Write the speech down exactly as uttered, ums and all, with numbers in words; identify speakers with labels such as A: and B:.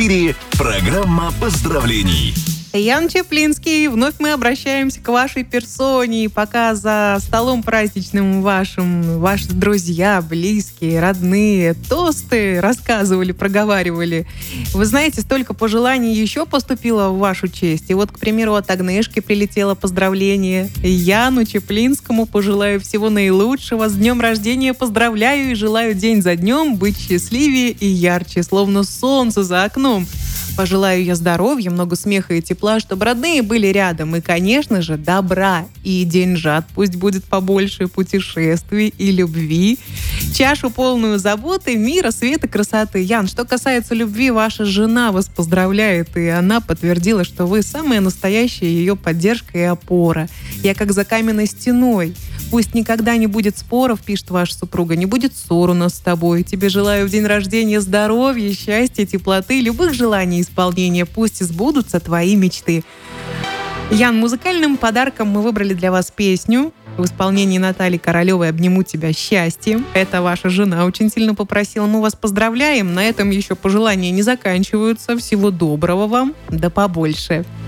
A: эфире программа поздравлений.
B: Ян Чаплинский, вновь мы обращаемся к вашей персоне. И пока за столом праздничным вашим ваши друзья, близкие, родные тосты рассказывали, проговаривали, вы знаете, столько пожеланий еще поступило в вашу честь. И вот, к примеру, от Агнешки прилетело поздравление. Яну Чаплинскому пожелаю всего наилучшего. С днем рождения поздравляю и желаю день за днем быть счастливее и ярче, словно солнце за окном. Пожелаю я здоровья, много смеха и тепла, чтобы родные были рядом. И, конечно же, добра и деньжат пусть будет побольше, путешествий и любви. Чашу полную заботы, мира, света, красоты. Ян, что касается любви, ваша жена вас поздравляет, и она подтвердила, что вы самая настоящая ее поддержка и опора. Я как за каменной стеной. Пусть никогда не будет споров, пишет ваша супруга, не будет ссор у нас с тобой. Тебе желаю в день рождения здоровья, счастья, теплоты, любых желаний исполнения. Пусть сбудутся твои мечты. Ян, музыкальным подарком мы выбрали для вас песню в исполнении Натальи Королевой «Обниму тебя счастьем». Это ваша жена очень сильно попросила. Мы вас поздравляем. На этом еще пожелания не заканчиваются. Всего доброго вам, да побольше.